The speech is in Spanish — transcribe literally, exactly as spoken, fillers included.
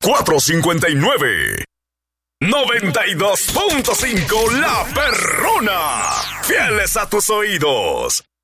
cuatro cinco nueve. noventa y dos punto cinco La Perrona. Fieles a tus oídos.